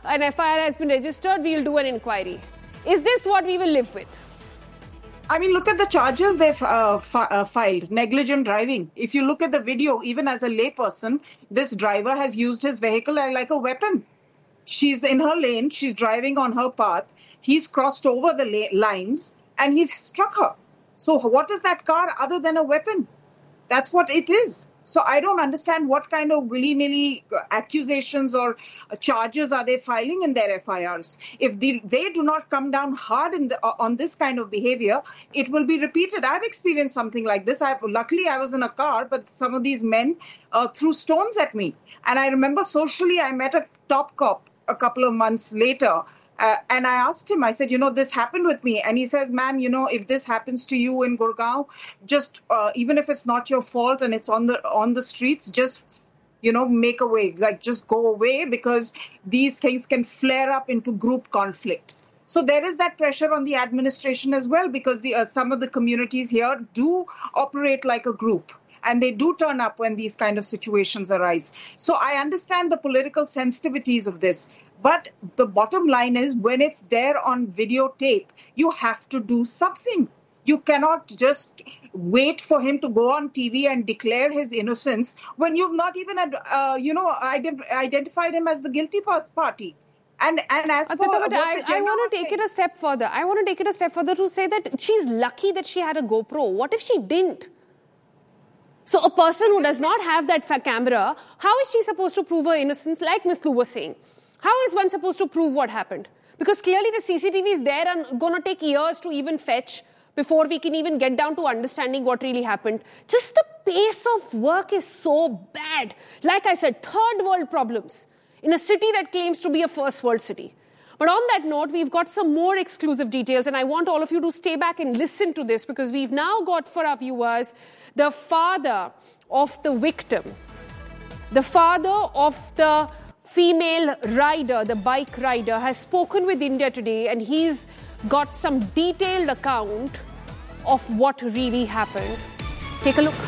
an FIR has been registered, we'll do an inquiry. Is this what we will live with? I mean, look at the charges they've filed. Negligent driving. If you look at the video, even as a layperson, this driver has used his vehicle like a weapon. She's in her lane. She's driving on her path. He's crossed over the lines and he's struck her. So what is that car other than a weapon? That's what it is. So I don't understand what kind of willy-nilly accusations or charges are they filing in their FIRs. If they do not come down hard on this kind of behavior, it will be repeated. I've experienced something like this. Luckily, I was in a car, but some of these men threw stones at me. And I remember socially, I met a top cop a couple of months later. And I asked him, I said, this happened with me. And he says, ma'am, if this happens to you in Gurgaon, just even if it's not your fault and it's on the streets, just, make away, like just go away, because these things can flare up into group conflicts. So there is that pressure on the administration as well, because some of the communities here do operate like a group. And they do turn up when these kind of situations arise. So I understand the political sensitivities of this. But the bottom line is, when it's there on videotape, you have to do something. You cannot just wait for him to go on TV and declare his innocence when you've not even, identified him as the guilty party. And as for I want to take it a step further. I want to take it a step further to say that she's lucky that she had a GoPro. What if she didn't? So a person who does not have that camera, how is she supposed to prove her innocence, like Ms. Lu was saying? How is one supposed to prove what happened? Because clearly the CCTV is there and going to take years to even fetch before we can even get down to understanding what really happened. Just the pace of work is so bad. Like I said, third world problems in a city that claims to be a first world city. But on that note, we've got some more exclusive details, and I want all of you to stay back and listen to this, because we've now got for our viewers the father of the victim, the father of the female rider, the bike rider, has spoken with India Today, and he's got some detailed account of what really happened. Take a look.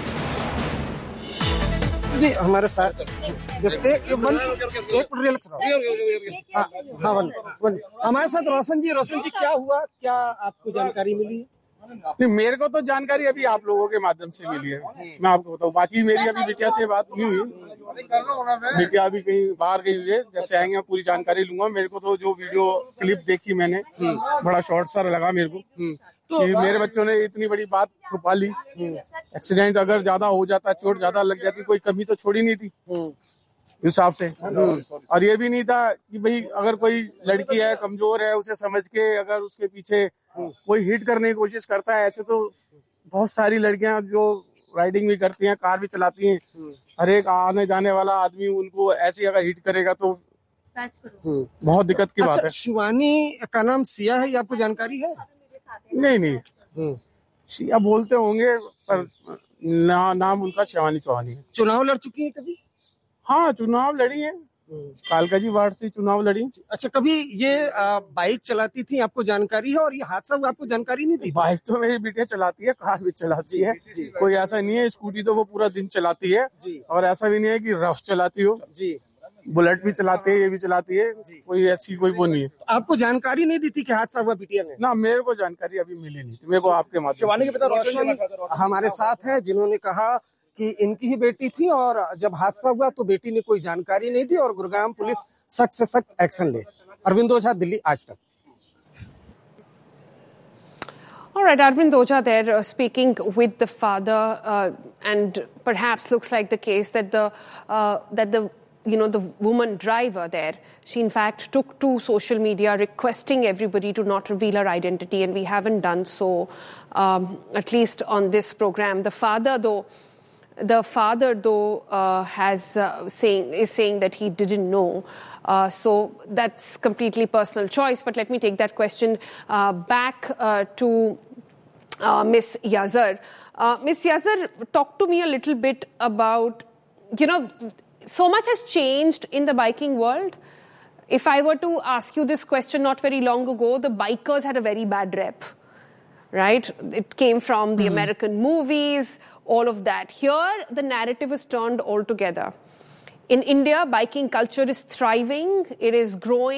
जी हमारे साथ एक relax रहो। हाँ one हमारे साथ रोशन जी क्या हुआ, क्या आपको जानकारी मिली? नहीं, मेरे को तो जानकारी अभी आप लोगों के माध्यम से मिली है। मैं आपको बताऊं, बाकी मेरी अभी बिटिया से बात नहीं हुई। बिटिया अभी कहीं बाहर गई हुई है, जैसे आएंगे मैं पूरी जानकारी लूंगा। मेरे को तो जो वीडियो क्लिप देखी मैंने, बड़ा शॉर्ट सा लगा मेरे को कि मेरे बच्चों ने इतनी बड़ी बात छुपा ली। एक्सीडेंट अगर ज्यादा हो जाता, चोट ज्यादा लग जाती, कोई कमी तो छोड़ी नहीं थी हिसाब से। और ये भी नहीं था कि भाई अगर कोई लड़की है, कमजोर है, उसे समझ के अगर उसके पीछे कोई हिट करने की कोशिश करता है। ऐसे तो बहुत सारी लड़कियां जो राइडिंग भी करती हैं, कार भी चलाती हैं, हर एक आने जाने वाला आदमी उनको ऐसे अगर हिट करेगा तो बहुत दिक्कत की बात है। शिवानी का नाम सिया है, ये आपको जानकारी है? नहीं शिया बोलते होंगे, पर नाम उनका शिवानी चौहानी है। चुनाव लड़ चुकी है कभी? हाँ, चुनाव लड़ी है, कालकाजी वार्ड से चुनाव लड़ी। अच्छा, कभी ये बाइक चलाती थी, आपको जानकारी है? और ये हादसा हुआ, आपको जानकारी नहीं थी? बाइक तो मेरी बेटिया चलाती है, कार भी चलाती है, कोई ऐसा नहीं है। स्कूटी तो वो पूरा दिन चलाती है, और ऐसा भी नहीं है कि रफ चलाती हो जी। बुलेट भी चलाती है, ये भी चलाती है, कोई ऐसी कोई वो नहीं है। आपको जानकारी नहीं दी थी कि हादसा हुआ बिटिया ने? ना, मेरे को जानकारी अभी मिली नहीं थी। मेरे को आपके माध्यम। शिवानी के पिता रोशन हमारे साथ है, जिन्होंने कहा कि इनकी ही बेटी थी और जब हादसा हुआ तो बेटी ने कोई जानकारी नहीं दी और गुरुग्राम पुलिस सख्त से सख्त एक्शन ले। अरविंद ओझा, दिल्ली आज तक। All right, Arvind Oja there speaking with the father, and perhaps looks like the case that the woman driver there, she in fact took to social media requesting everybody to not reveal her identity, and we haven't done so, at least on this program. The father though is saying that he didn't know. So that's completely personal choice. But let me take that question back to Miss Yazar. Miss Yazar, talk to me a little bit about, so much has changed in the biking world. If I were to ask you this question not very long ago, the bikers had a very bad rep, right? It came from the American movies, all of that. Here, the narrative is turned altogether. In India, biking culture is thriving. It is growing.